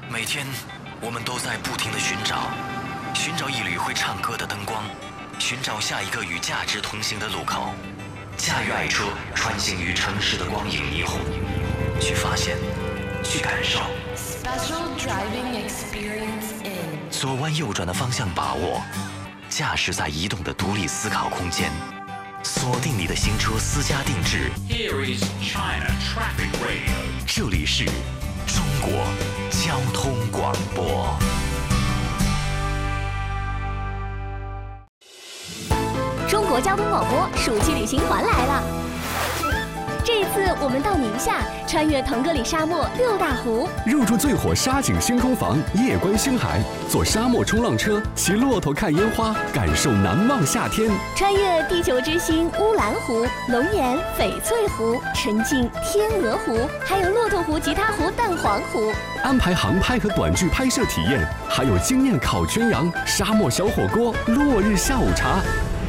每天，我们都在不停地寻找一缕会唱歌的灯光，寻找下一个与价值同行的路口。驾驭爱车，穿行于城市的光影霓虹，去发现，去感受。 Special driving experience in 左弯右转的方向把握，驾驶在移动的独立思考空间，锁定你的新车私家定制。 Here is China Traffic Radio。 这里是中国交通广播。 中国交通广播暑期旅行团来了。这一次我们到宁夏，穿越腾格里沙漠6大湖， 入住最火沙景星空房，夜观星海，坐沙漠冲浪车，骑骆驼看烟花，感受难忘夏天。 穿越地球之星乌兰湖、龙岩、翡翠湖，沉浸天鹅湖，还有骆驼湖、吉他湖、蛋黄湖。 安排航拍和短剧拍摄体验，还有惊艳烤全羊、沙漠小火锅、落日下午茶。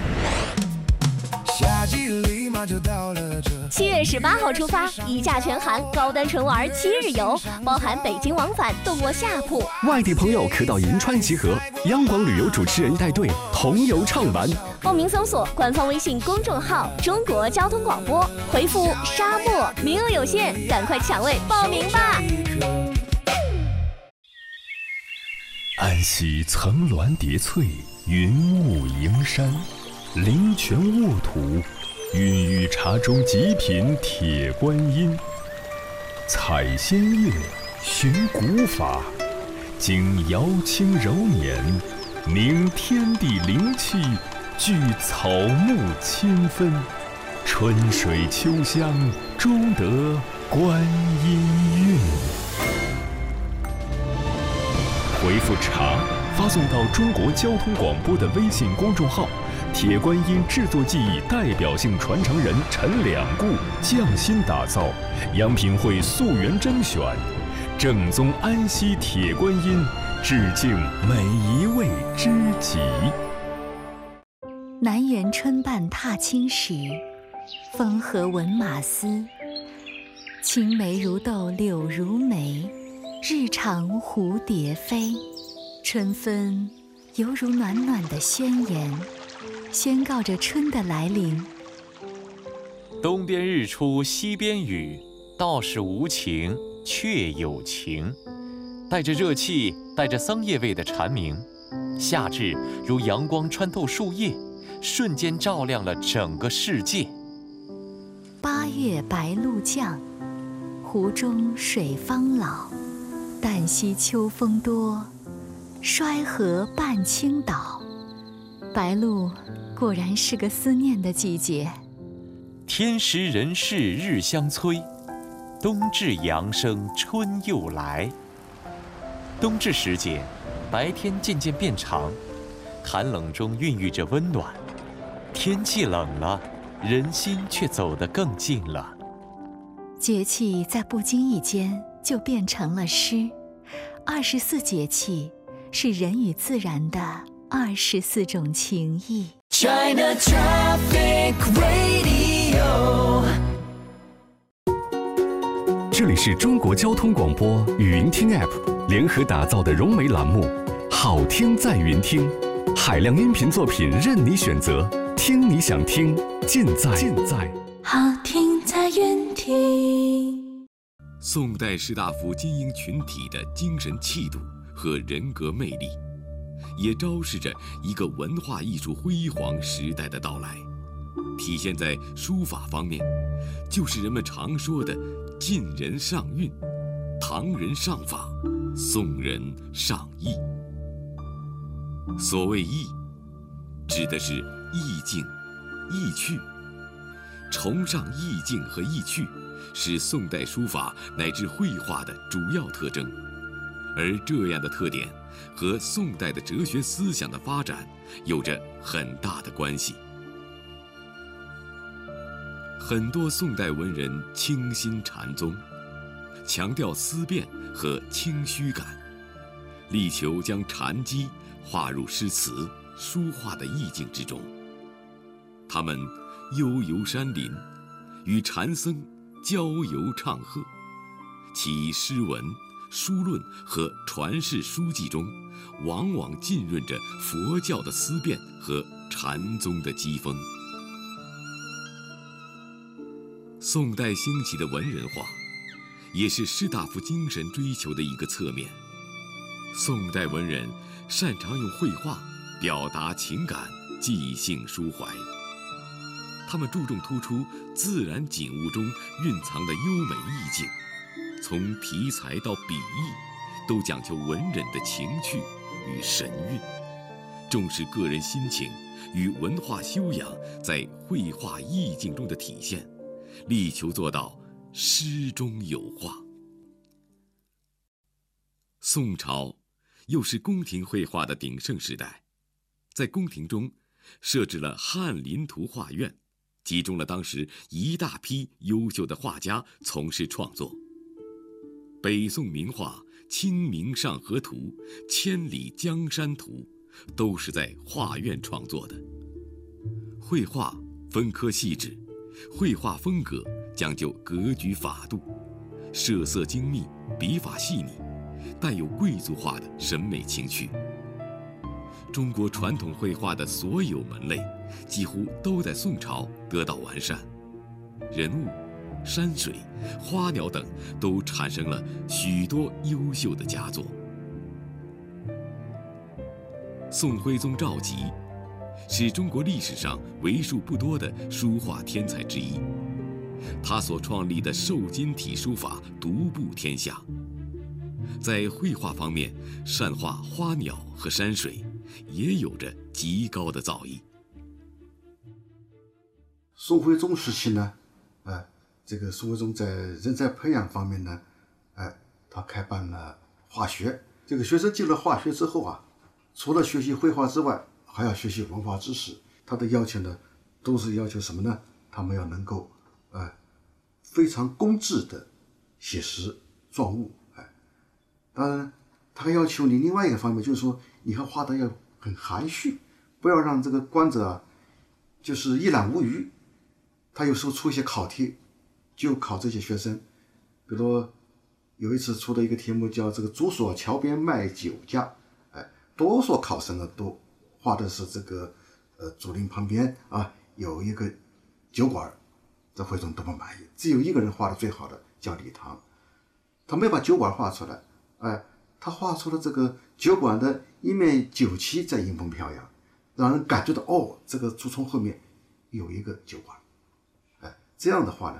夏季立马就到了这。 7月18号出发，一价全含高端纯玩7日游，包含北京往返动卧下铺。 外地朋友可到银川集合，央广旅游主持人带队同游畅玩。 报名搜索官方微信公众号“中国交通广播”，回复“沙漠”，名额有限，赶快抢位报名吧！ 安溪层峦叠翠，云雾迎山，灵泉沃土，孕育茶中极品铁观音。采仙乐，寻古法，经瑶清柔捻，凝天地灵气，聚草木清芬，春水秋香，终得观音韵。回复茶发送到中国交通广播的微信公众号，铁观音制作技艺代表性传承人陈两固匠心打造，央品会溯源甄选，正宗安溪铁观音，致敬每一位知己。 南园春半踏青时，风和闻马嘶。青梅如豆柳如眉，日长蝴蝶飞。春分犹如暖暖的宣言，宣告着春的来临。 东边日出西边雨，道是无晴却有晴。带着热气，带着桑叶味的蝉鸣，夏至如阳光穿透树叶，瞬间照亮了整个世界。 8月白露降，湖中水方老。旦夕秋风多，衰河半倾倒。白露果然是个思念的季节。 天时人事日相催，冬至阳生春又来。冬至时节，白天渐渐变长，寒冷中孕育着温暖。天气冷了，人心却走得更近了。 节气在不经意间就变成了诗。24节气是人与自然的24种情谊。 China Traffic Radio。 这里是中国交通广播语音听 App 联合打造的融媒栏目，好听在云听，海量音频作品任你选择，听你想听，尽在好听在云听。 宋代士大夫精英群体的精神气度和人格魅力，也昭示着一个文化艺术辉煌时代的到来。体现在书法方面，就是人们常说的晋人上韵，唐人上法，宋人上意。所谓意，指的是意境、意趣。崇尚意境和意趣是宋代书法乃至绘画的主要特征，而这样的特点和宋代的哲学思想的发展有着很大的关系。很多宋代文人倾心禅宗，强调思辨和清虚感，力求将禅机画入诗词书画的意境之中。他们悠游山林，与禅僧郊游唱和，其诗文书论和传世书记中，往往浸润着佛教的思辨和禅宗的机锋。宋代兴起的文人画，也是士大夫精神追求的一个侧面。宋代文人擅长用绘画表达情感，即兴抒怀。他们注重突出自然景物中蕴藏的优美意境，从题材到笔意，都讲究文人的情趣与神韵，重视个人心情与文化修养在绘画意境中的体现，力求做到诗中有画。宋朝又是宫廷绘画的鼎盛时代，在宫廷中设置了翰林图画院，集中了当时一大批优秀的画家从事创作。北宋名画《清明上河图》《千里江山图》都是在画院创作的。绘画分科细致，绘画风格讲究格局法度，设色精密，笔法细腻，带有贵族化的审美情趣。中国传统绘画的所有门类几乎都在宋朝得到完善，人物、山水、花鸟等都产生了许多优秀的佳作。宋徽宗赵佶是中国历史上为数不多的书画天才之一，他所创立的瘦金体书法独步天下。在绘画方面，善画花鸟和山水，也有着极高的造诣。 宋徽宗时期呢，这个宋徽宗在人才培养方面呢，他开办了画学。这个学生进了画学之后啊，除了学习绘画之外，还要学习文化知识。他的要求呢，都是要求什么呢？他们要能够非常工致的写实状物。当然，他还要求你另外一个方面，就是说你还画的要很含蓄，不要让这个观者啊，就是一览无余。他有时候出一些考题，就考这些学生。比如有一次出的一个题目叫这个竹所桥边卖酒家，多数考生呢都画的是这个竹林旁边啊有一个酒馆，这徽宗都不满意。只有一个人画的最好的叫李唐，他没把酒馆画出来，他画出了这个酒馆的一面酒旗在迎风飘扬，让人感觉到这个竹丛后面有一个酒馆。这样的话呢，